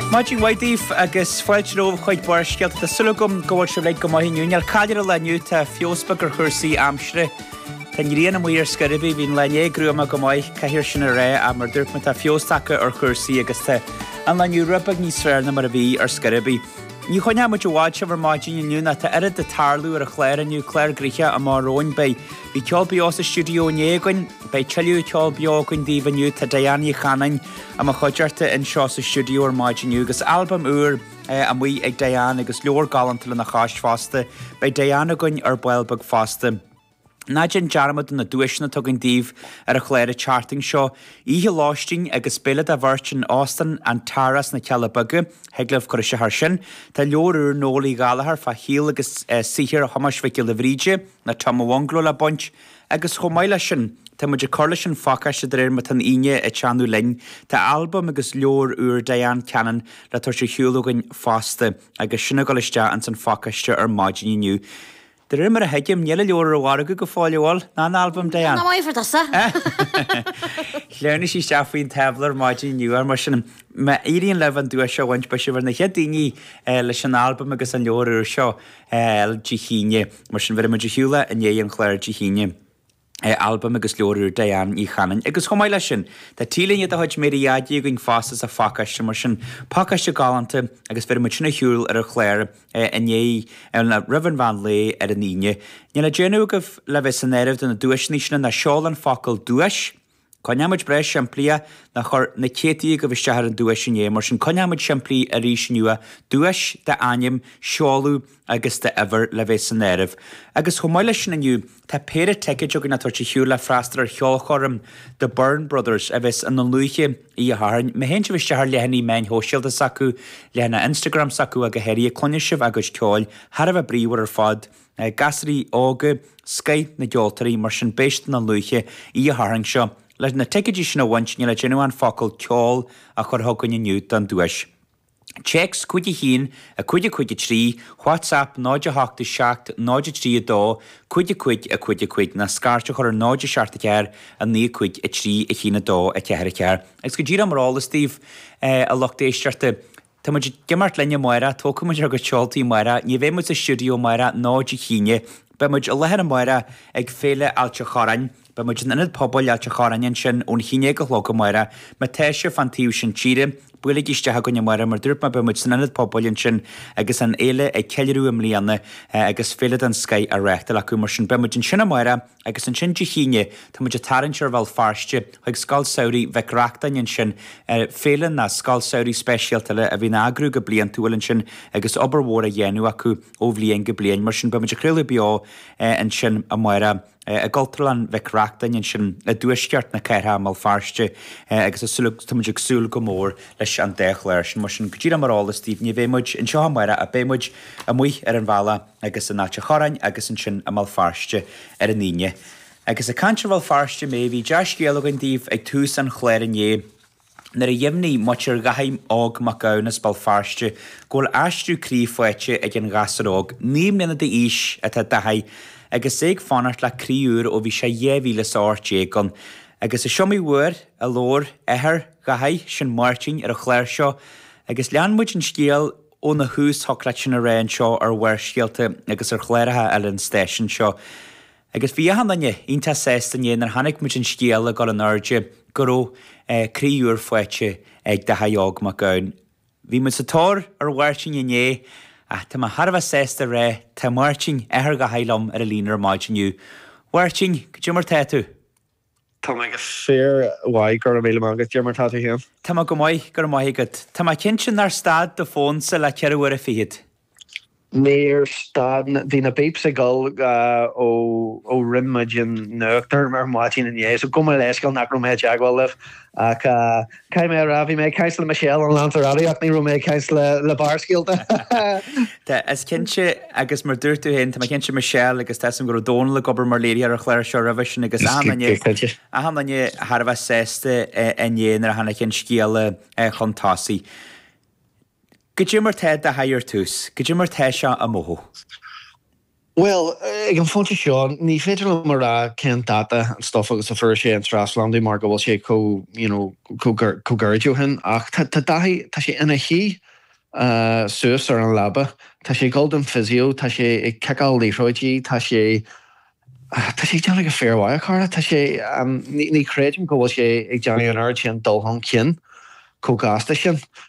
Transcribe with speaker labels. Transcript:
Speaker 1: Máidín Waidíh agus foiilteóh chuid barscealt de sulúgum gohfuil se leid go maithiniúneal caidir leniu tá fiospagur chuirsaí amsre. Tá riana muir scaribí hín lené grúama go maiid caithir sin a ré a mar dúirtma tá fiostacha ar chuirsaí agus tá an leniu rubag níos fearna mar a bhí ar scaribí. Ní chuine muid bháid se bhar máidín inniuúna tá arid de tarlú ar a chléir aniu chléir gríthe a marróin bei bhí ceolbíos a stúdió néagain bei teiliú ceolbíogain díomhaniu tá Diana Chanain a má chuidearta in seo sa stúdió ar máidíniu agus albumm úr a mí ag Diana agus leor galantal na cháis fásta bei Diana goin ar Builbeg fásta. Náidin jarmad na dúisna tugann díomh ar a chléir a charting seo, ihe láistín agus spéilad a bhairtin Austin an taras na Cealabaga, heglah chuir se thar sin, tá leorúr nólaí galahar fa híal agus sihir a hamasvici le bhríide na tamhanglo le buint, agus chomáile sin, tá muidir corla sin faca se réir mat an ine a teanú lein, tá albumm agus leor úr Diane Cannon le tar se hiúlagan fásta agus sinna goiste an san facaiste ar máidíniu. Der mar a heigim níle leor a bhhar go fáileáil ná an albumm Diane.
Speaker 2: Na mai fortasa.
Speaker 1: Léirna sí steafaoin tablar máidín nuar mar sin me íon lehan dú seo bhaint be se bhar na head daoine leis an albumm agus an leor seo Gchéine mar sin bhar muidir hiúla a é an chléir Gchéine. Albumm agus leorúr Diane Chanain. Agus chomáile sin, tá tílainn a chuid méiadí gin fástas a facaiste mar sin pacaiste galanta agus bhar mu sinna hiúil ar a chléir iné na rihan bhain le ar an íine. Níla déanú goh le bheits an éirih na dúisníisna na seálan facail dúis, Coineamid breis siamplia na chur na cétaí go bhís tear an dúis sin mar sin coineamid siamplí a rís nua dúis de aim seáú agus de ever le bheits an éirih. Agus chomáile sin aniu tá péad teiciid jogin na tuirte hiú le freistar ar cheolchorm de Byrne Brothers a bheits an luche í a háin. Me hen se bhís tear lehanní mein hóisialta sacu lehna Instagram sacu a go héirí clonisih agus teáil har a bheith bríomhar ar fad. Gasarí ága Skype na geoltarí mar sin béist na luche í a háing seo. Leis na teiciidí sin bhaint ní le genuán focail ceol a chur thugann inniu don dúis. Checks cuide hín a cuide trí, WhatsApp 987 932 cuide na scarte chur 9 a ní cuid a trí a hína dó a ceir a ceir. Agus go ddíra marrála Steve a lochtéistearta Tá muid gimmart lenne maira, tóca muid ar go teoltaí maira, ní bhéh muid a stúdió maira 9 Gchéine, be muid a lehan maira ag féile ailte chorain, be muid an inad pobl ailte chorain sin ón Chéine go hlóga maira, me teise fan tíú sin tíre, buile isteach gonne maira mar dúirt be muid san inad pobl sin agus an éile ag ceilirú am líana agus féile an Sky a réachta acu mar sin be muid an sinna maira agus an sin Gchéine, tá muid a taranseir bhil farste ag Scal Saoirí bheithreachtain sin féile na Scal Saoirí speisialtile a bhí agrú go blian túlainn sin agus oberhór a dhéanú acu ó bblion go blian mar sin be muid a cruúla beá an sin a maira a galtralan bheithreachtain sin a dúisteart na ceirtha mal farste agus tá muid agsúil go mór leis an déchléir sin mar sin gotíra marrála Steve ní bhémuid in seo maira a bémuid a muoth ar an bhela agus an náte chorain agus an sin a mal farste ar an níine. Agus a cantir bhil farste mé bhí deiscéalagan díomh ag tús an chléir inné nar a dhéimnaí muir gahaim ág macánas bal farste ggóil aistú crí foiite ag an gasaróg, ní mlíana de ís a tá dahaid agus ag fánart le críúr ó bhí sé dhéhhíle sáirté gan. Agus a siomí bhuair a lór éair gahaid sin máirtín ar a chléir seo, agus leanmuid an scéal ó na hús thocla sin a réin seo ar bhhair scialta agus ar chléirethe eile an stéisisin seo. Agus bhí hanne ionta 16 ar hanig muid an scéal a go an airde goró críúr foiite ag de haág macáin. Bhí mu satóir ar bhhairtín inné, tá má Harbh 6 ré tá máirtín éair go hailm ar a línar máidiniu. Bhairtín go dtí mar tú?
Speaker 3: Tá me go fér bhaid gur mé agus dtí mar tá híam.
Speaker 1: Tá go maiid gur maigad. Tá má cin sin ar stad do fón sa le cearhhuiir a fiad.
Speaker 3: Néir stad hí na béip sa gal ó rimmeid an nuachtar mar mátín in dhé, so go leiscail nach rom méid agháil leh ach cai mé ra bhí mé caiis le Michelle an Lantarráí ach ní rom méid caiis le barscialta.
Speaker 1: Tá is cinse agus mar dúirtú hen, tá cinse Michelle agus tá gur dóna le gobar mar léí ar a chléir seo rahsin agus a hanne Harbh 6 inné ar hanna cin scéala chutásaí. Go dtí mar tead a hair tús, go dtí mar te seo a móthú?
Speaker 3: Well, ag an fáilte seo, ní féidir mar a cén data an stuff agus a fur sé an Traslandí mar go bhfuil sé cógurú hin ach tá sé ina hí suas ar an labba, Tá sé gold an physio, tá sé ag ceáil líróidí, tá sé teanna go féarhhaid cara, tá sé ní créidim go bhfuil sé ag deanana an air sin dulhan cin cógáasta sin